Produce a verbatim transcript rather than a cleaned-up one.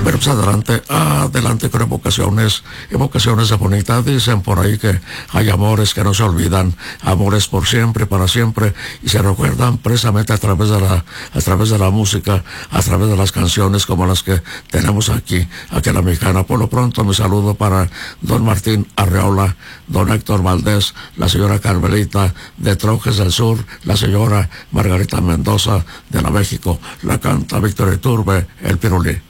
Bueno, pues adelante, adelante con evocaciones, evocaciones de bonita. Dicen por ahí que hay amores que no se olvidan, amores por siempre, para siempre, y se recuerdan precisamente a través de la, a través de la música, a través de las canciones como las que tenemos aquí, aquí en la Mexicana. Por lo pronto, mi saludo para don Martín Arreola, don Héctor Valdés, la señora Carmelita de Trojes del Sur, la señora Margarita Mendoza de la México, la canta Víctor Iturbe, el Pirulí.